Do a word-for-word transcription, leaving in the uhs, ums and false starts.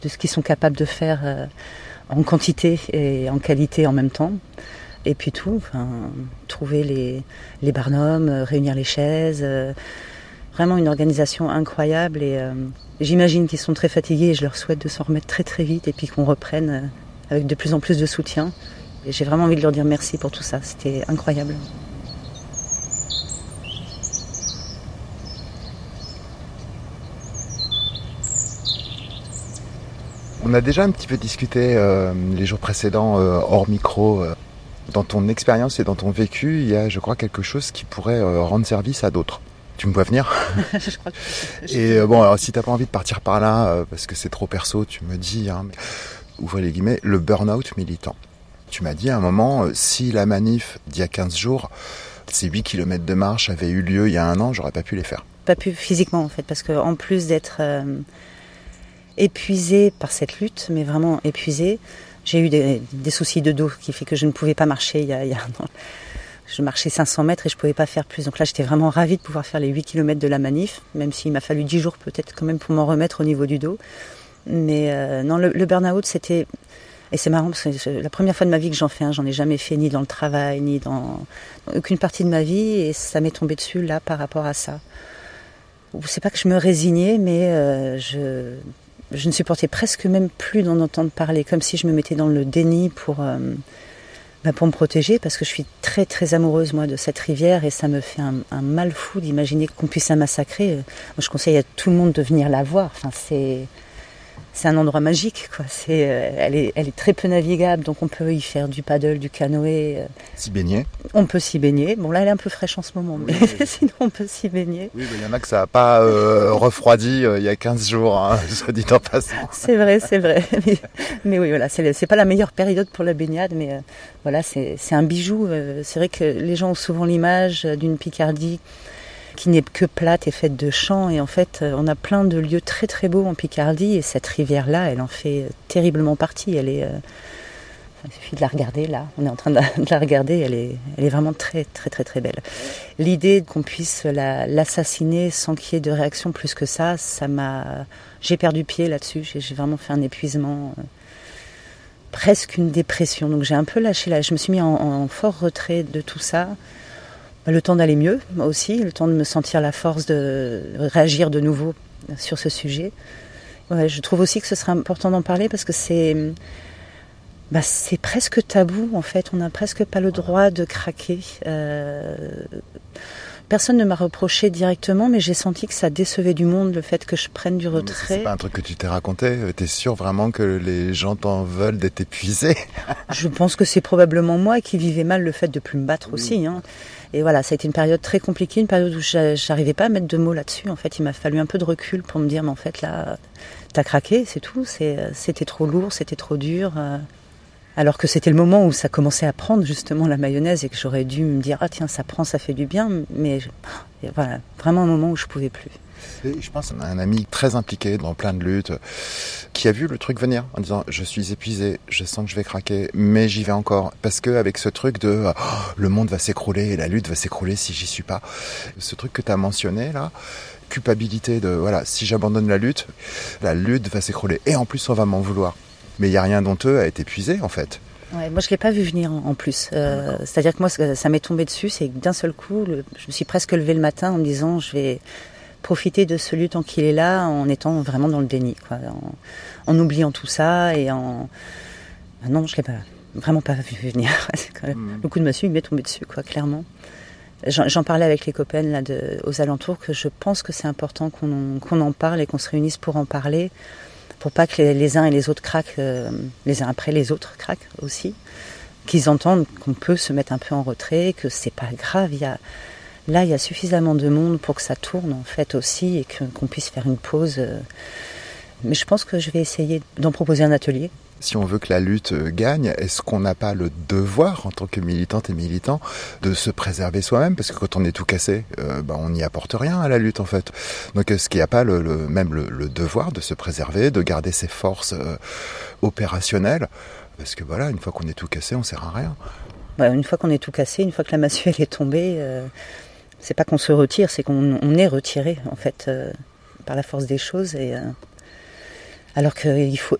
de ce qu'ils sont capables de faire euh, en quantité et en qualité en même temps. Et puis tout, enfin, trouver les, les barnums, euh, réunir les chaises, euh, vraiment une organisation incroyable. Et euh, j'imagine qu'ils sont très fatigués et je leur souhaite de s'en remettre très très vite et puis qu'on reprenne euh, avec de plus en plus de soutien. Et j'ai vraiment envie de leur dire merci pour tout ça, c'était incroyable. On a déjà un petit peu discuté euh, les jours précédents euh, hors micro. Euh, dans ton expérience et dans ton vécu, il y a, je crois, quelque chose qui pourrait euh, rendre service à d'autres. Tu me vois venir? Je crois que je... Et euh, bon, alors si t'as pas envie de partir par là, euh, parce que c'est trop perso, tu me dis, hein, mais, ouvrez les guillemets, le burn-out militant. Tu m'as dit à un moment, euh, si la manif d'il y a quinze jours, ces huit kilomètres de marche avaient eu lieu il y a un an, j'aurais pas pu les faire. Pas pu physiquement en fait, parce qu'en plus d'être euh, épuisée par cette lutte, mais vraiment épuisée, j'ai eu des, des soucis de dos qui fait que je ne pouvais pas marcher il y a, il y a un an. Je marchais cinq cents mètres et je ne pouvais pas faire plus. Donc là, j'étais vraiment ravie de pouvoir faire les huit kilomètres de la manif, même s'il m'a fallu dix jours peut-être quand même pour m'en remettre au niveau du dos. Mais euh, non, le, le burn-out, c'était... Et c'est marrant parce que c'est la première fois de ma vie que j'en fais un, j'en ai jamais fait ni dans le travail, ni dans, dans aucune partie de ma vie. Et ça m'est tombé dessus là par rapport à ça. C'est pas que je me résignais, mais euh, je... Je ne supportais presque même plus d'en entendre parler, comme si je me mettais dans le déni pour, euh, bah pour me protéger, parce que je suis très très amoureuse moi de cette rivière et ça me fait un, un mal fou d'imaginer qu'on puisse la massacrer. Moi, je conseille à tout le monde de venir la voir. Enfin, c'est c'est un endroit magique, quoi. C'est, euh, elle est elle est très peu navigable, donc on peut y faire du paddle, du canoë. Euh, s'y baigner. On peut s'y baigner. Bon là, elle est un peu fraîche en ce moment, mais oui, oui. Sinon on peut s'y baigner. Oui, il y en a que ça n'a pas euh, refroidi euh, il y a quinze jours, hein, soit dit en passant. C'est vrai, c'est vrai. Mais, mais oui, voilà, c'est, c'est pas la meilleure période pour la baignade, mais euh, voilà, c'est, c'est un bijou. Euh, c'est vrai que les gens ont souvent l'image d'une Picardie qui n'est que plate et faite de champs. Et en fait, on a plein de lieux très très beaux en Picardie. Et cette rivière-là, elle en fait terriblement partie. Elle est, euh, il suffit de la regarder là. On est en train de la, de la regarder. Elle est, elle est vraiment très très très très belle. L'idée qu'on puisse la, l'assassiner sans qu'il y ait de réaction plus que ça, ça m'a, j'ai perdu pied là-dessus. J'ai, j'ai vraiment fait un épuisement, euh, presque une dépression. Donc j'ai un peu lâché là. Je me suis mis en, en fort retrait de tout ça. Le temps d'aller mieux, moi aussi, le temps de me sentir la force de réagir de nouveau sur ce sujet. Ouais, je trouve aussi que ce serait important d'en parler parce que c'est, bah, c'est presque tabou en fait. On n'a presque pas le droit de craquer. Euh, personne ne m'a reproché directement, mais j'ai senti que ça décevait du monde le fait que je prenne du retrait. C'est pas un truc que tu t'es raconté. T'es sûr vraiment que les gens t'en veulent d'être épuisé? Je pense que c'est probablement moi qui vivais mal le fait de plus me battre oui. aussi. Hein. Et voilà, ça a été une période très compliquée, une période où j'arrivais pas à mettre de mots là-dessus. En fait, il m'a fallu un peu de recul pour me dire, mais en fait là, t'as craqué, c'est tout. C'est, c'était trop lourd, c'était trop dur. Alors que c'était le moment où ça commençait à prendre justement la mayonnaise et que j'aurais dû me dire, ah tiens, ça prend, ça fait du bien. Mais voilà, vraiment un moment où je pouvais plus. Et je pense à un ami très impliqué dans plein de luttes qui a vu le truc venir en disant je suis épuisé, je sens que je vais craquer, mais j'y vais encore parce que avec ce truc de oh, le monde va s'écrouler et la lutte va s'écrouler si j'y suis pas, ce truc que tu as mentionné là, culpabilité de voilà, si j'abandonne la lutte, la lutte va s'écrouler et en plus on va m'en vouloir. Mais il y a rien d'honteux à être épuisé en fait. Ouais, moi je l'ai pas vu venir en plus. Euh, c'est-à-dire que moi ça, ça m'est tombé dessus, c'est que d'un seul coup, le, je me suis presque levée le matin en me disant je vais profiter de ce lieu tant qu'il est là, en étant vraiment dans le déni, quoi, en, en oubliant tout ça et en ah non, je l'ai pas vraiment pas vu venir. Quand même, mmh. Le coup de massue il m'est tombé dessus, quoi, clairement. J'en, j'en parlais avec les copains là de, aux alentours que je pense que c'est important qu'on, qu'on en parle et qu'on se réunisse pour en parler, pour pas que les, les uns et les autres craquent, euh, les uns après les autres craquent aussi, qu'ils entendent qu'on peut se mettre un peu en retrait, que c'est pas grave, il y a là, il y a suffisamment de monde pour que ça tourne, en fait, aussi, et que, qu'on puisse faire une pause. Mais je pense que je vais essayer d'en proposer un atelier. Si on veut que la lutte gagne, est-ce qu'on n'a pas le devoir, en tant que militante et militant, de se préserver soi-même? Parce que quand on est tout cassé, euh, bah, on n'y apporte rien à la lutte, en fait. Donc, est-ce qu'il n'y a pas le, le, même le, le devoir de se préserver, de garder ses forces euh, opérationnelles? Parce que voilà, une fois qu'on est tout cassé, on ne sert à rien. Ouais, une fois qu'on est tout cassé, une fois que la massue elle est tombée... Euh... C'est pas qu'on se retire, c'est qu'on on est retiré en fait euh, par la force des choses. Et, euh, alors qu'il faut